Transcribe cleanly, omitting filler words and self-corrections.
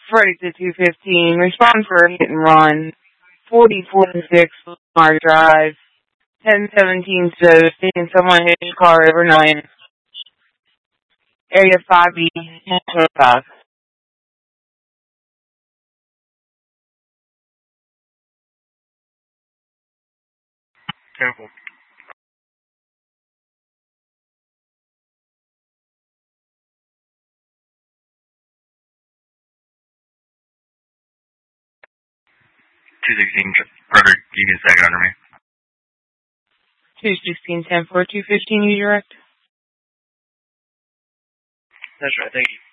Freight to 215. Respond for a hit and run. 4046 Lamar Drive. 1017 so taking someone hit his car overnight. Area 5B. 5. Careful. Brother, you can second under me. 216 10 4 215 you direct. That's right, thank you.